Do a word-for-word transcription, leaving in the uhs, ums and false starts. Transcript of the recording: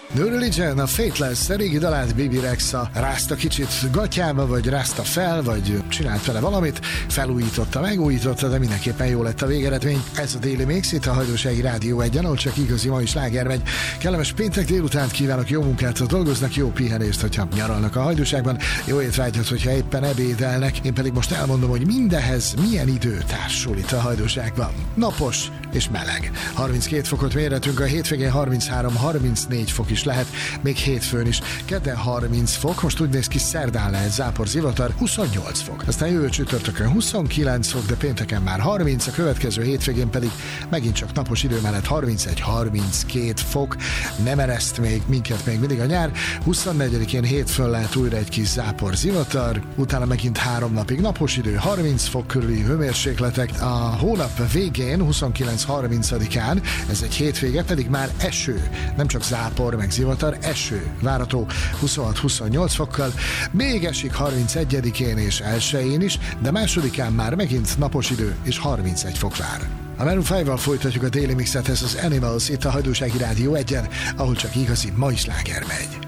New Religion, a Faithless, a régi dalát Baby Rexha rázta kicsit gatyába, vagy rázta fel, vagy csinált vele valamit, felújította, megújította, de mindenképpen jó lett a végeredmény. Ez a Daily Mix, itt a Hajdúsági Rádió egyen, ahol csak igazi mai sláger megy. Kellemes péntek délutánt kívánok, jó munkát, dolgoznak, jó pihenést, hogyha nyaralnak a Hajdúságban, jó étvágyat, hogyha éppen ebédelnek. Én pedig most elmondom, hogy mindenhez milyen idő társul itt a Hajdúságban. Napos és meleg. harminckét fokot mérhetünk, a hétvégén harminchárom harmincnégy fok is lehet, még hétfőn is. Kedden harminc fok, most úgy néz ki, szerdán lehet zápor, zivatar, huszonnyolc fok. Aztán jövő csütörtökön huszonkilenc fok, de pénteken már harminc, a következő hétvégén pedig megint csak napos idő mellett harmincegy harminckét fok. Nem ereszt még minket még mindig a nyár. huszonnegyedikén hétfőn lehet újra egy kis zápor, zivatar, utána megint három napig napos idő, harminc fok körüli hőmérsékletek. A hónap végén, huszonkilenc harmincadikán, ez egy hétvége, pedig már eső, nem csak zápor, meg zivatar, eső várható huszonhat huszonnyolc fokkal, még esik harmincegyedikén és elsején is, de másodikán már megint napos idő és harmincegy fok vár. A Maroon ötvel folytatjuk a Daily Mixet, ez az Animals itt a Hajdúsági Rádió egyen, ahol csak igazi mai sláger megy.